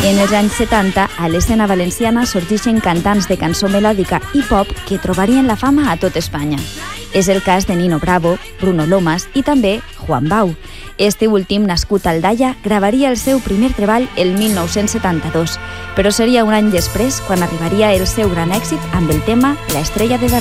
En els anys 70, a l'escena valenciana sorgeixen cantants de cançó melòdica i pop que trobarien la fama a tot Espanya. És el cas de Nino Bravo, Bruno Lomas i també Juan Bau. Este últim, nascut a Aldaia, gravaria el seu primer treball el 1972, però seria un any després quan arribaria el seu gran èxit amb el tema La estrella de David.